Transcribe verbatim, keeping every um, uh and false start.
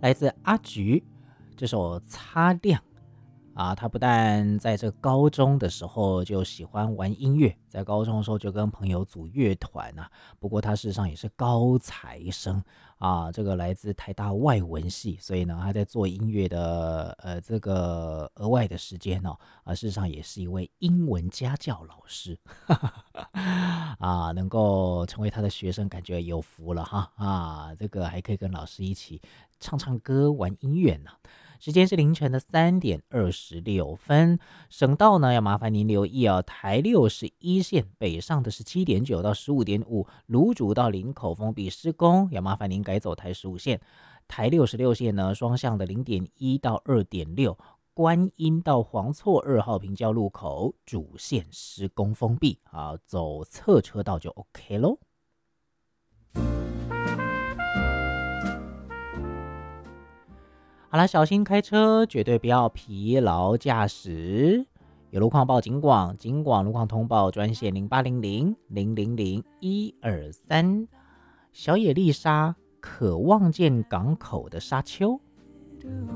来自阿菊这首《擦亮》啊，他不但在这高中的时候就喜欢玩音乐，在高中的时候就跟朋友组乐团啊。不过他事实上也是高材生啊，这个来自台大外文系，所以呢，他在做音乐的呃这个额外的时间哦，啊，事实上也是一位英文家教老师，啊，能够成为他的学生，感觉有福了哈啊，这个还可以跟老师一起唱唱歌、玩音乐呢。时间是凌晨的三点二十六分，省道呢要麻烦您留意哦，台六十一线北上的是七点九到十五点五，芦竹到林口封闭施工，要麻烦您改走台十五线。台六十六线呢双向的零点一到二点六，观音到黄厝二号平交路口主线施工封闭，好，走侧车道就 OK 咯。好了，小心开车，绝对不要疲劳驾驶。有路况报警广，警广路况通报专线零八零零零零零一二三。小野丽莎渴望见港口的沙丘。